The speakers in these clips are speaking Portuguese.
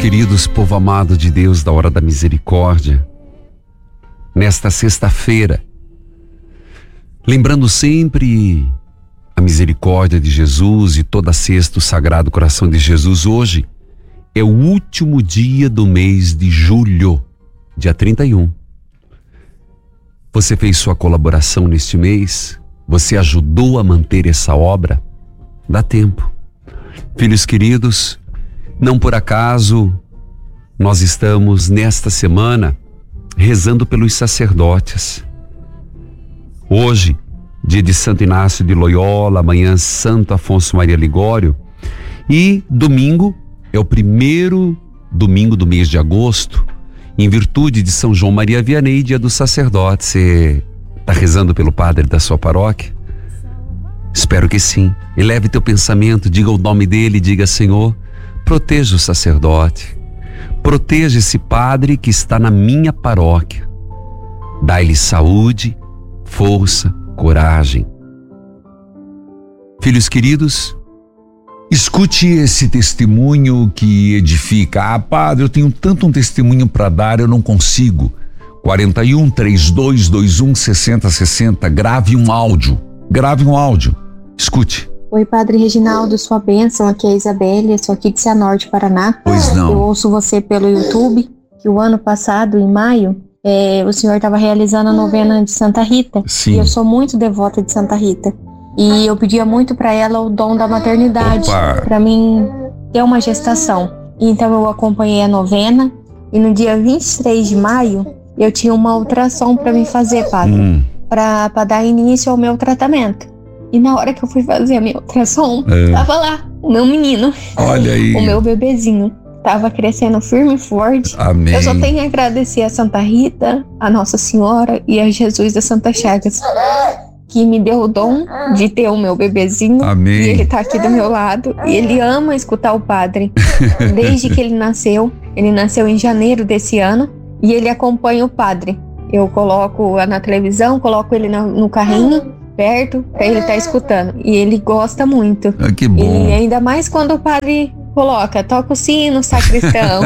queridos, povo amado de Deus da hora da misericórdia, nesta sexta-feira, lembrando sempre a misericórdia de Jesus e toda sexta o Sagrado Coração de Jesus, hoje é o último dia do mês de julho, dia 31. Você fez sua colaboração neste mês? Você ajudou a manter essa obra? Dá tempo. Filhos queridos, não por acaso nós estamos nesta semana rezando pelos sacerdotes. Hoje, dia de Santo Inácio de Loyola, amanhã Santo Afonso Maria Ligório, e domingo é o primeiro domingo do mês de agosto, em virtude de São João Maria Vianney, dia do sacerdote. Você está rezando pelo padre da sua paróquia? Espero que sim. Eleve teu pensamento, diga o nome dele, diga: Senhor, proteja o sacerdote, proteja esse padre que está na minha paróquia. Dá-lhe saúde, força, coragem. Filhos queridos, escute esse testemunho que edifica. Padre, eu tenho tanto um testemunho para dar, eu não consigo. 41 3221 6060. Grave um áudio. Escute. Oi, Padre Reginaldo, sua bênção. Aqui é a Isabelle, eu sou aqui de Cianorte, Paraná. Pois não. Eu ouço você pelo YouTube, que o ano passado, em maio, o senhor estava realizando a novena de Santa Rita. Sim. E eu sou muito devota de Santa Rita. E eu pedia muito para ela o dom da maternidade, para mim ter uma gestação. Então eu acompanhei a novena e no dia 23 de maio eu tinha uma ultrassom para me fazer, Padre, para dar início ao meu tratamento. E na hora que eu fui fazer a minha ultrassom, tava lá o meu menino. Olha aí. O meu bebezinho. Tava crescendo firme e forte. Amém. Eu só tenho a agradecer a Santa Rita, a Nossa Senhora e a Jesus da Santa Chagas, que me deu o dom de ter o meu bebezinho. Amém. E ele tá aqui do meu lado. E ele ama escutar o padre. Desde que ele nasceu em janeiro desse ano, e ele acompanha o padre. Eu coloco na televisão, coloco ele no carrinho, perto, pra ele estar escutando. E ele gosta muito. Ah, que bom. E ainda mais quando o padre coloca, toca o sino, sacristão.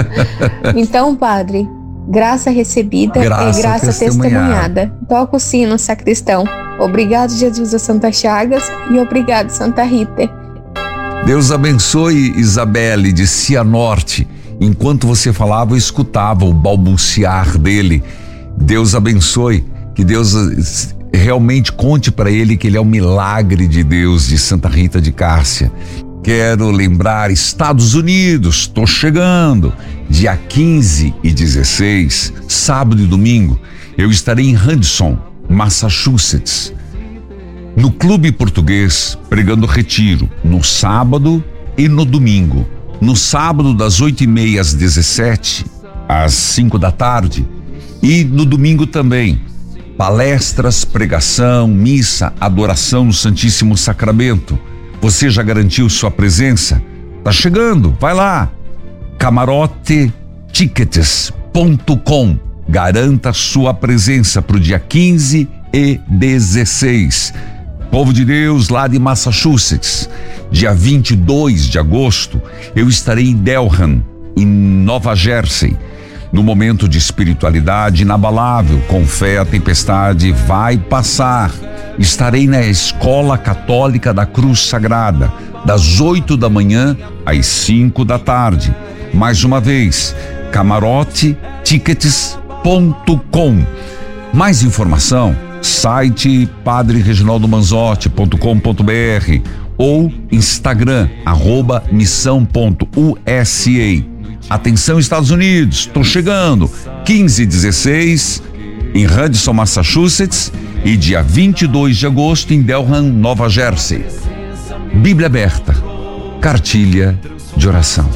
Então, padre, graça recebida é graça testemunhada. Toca o sino, sacristão. Obrigado, Jesus da Santa Chagas, e obrigado, Santa Rita. Deus abençoe Isabelle de Cianorte. Enquanto você falava, eu escutava o balbuciar dele. Deus abençoe, que Deus realmente conte para ele que ele é o milagre de Deus de Santa Rita de Cássia. Quero lembrar, Estados Unidos, estou chegando, dia 15 e 16, sábado e domingo, eu estarei em Hudson, Massachusetts, no Clube Português, pregando retiro, no sábado e no domingo. No sábado, das 8h30 às 17h, às 5 da tarde, e no domingo também, palestras, pregação, missa, adoração no Santíssimo Sacramento. Você já garantiu sua presença? Tá chegando, vai lá. camarotetickets.com. Garanta sua presença para o dia 15 e 16. Povo de Deus lá de Massachusetts. Dia 22 de agosto, eu estarei em Delham, em Nova Jersey. No momento de espiritualidade inabalável, com fé a tempestade vai passar. Estarei na Escola Católica da Cruz Sagrada, das 8 da manhã às 5 da tarde. Mais uma vez, camarotetickets.com. Mais informação, site padrereginaldomanzotti.com.br ou Instagram, @missão.usa. Atenção, Estados Unidos, estou chegando, 15 e 16 em Hudson, Massachusetts, e dia 22 de agosto em Delham, Nova Jersey. Bíblia aberta, cartilha de oração.